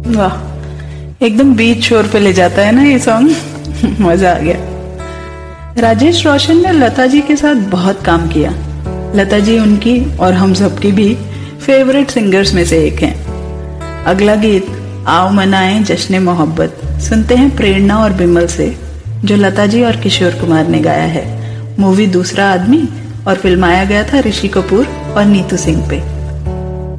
वाह, एकदम बीच शोर पे ले जाता है ना ये सॉन्ग। मजा आ गया। राजेश रोशन ने लता जी के साथ बहुत काम किया। लता जी उनकी और हम सबकी भी फेवरेट सिंगर्स में से एक हैं। अगला गीत आओ मनाएं जश्न मोहब्बत सुनते हैं प्रेरणा और बिमल से, जो लता जी और किशोर कुमार ने गाया है। मूवी दूसरा आदमी और फिल्माया गया था ऋषि कपूर और नीतू सिंह पे।